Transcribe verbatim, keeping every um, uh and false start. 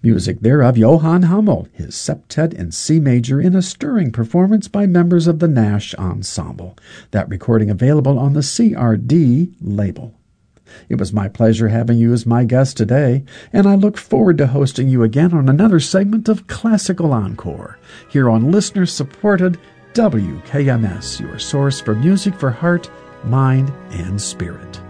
Music there of Johann Hummel, his septet in C major in a stirring performance by members of the Nash Ensemble. That recording available on the C R D label. It was my pleasure having you as my guest today, and I look forward to hosting you again on another segment of Classical Encore, here on listener-supported W K M S, your source for music for heart, mind, and spirit.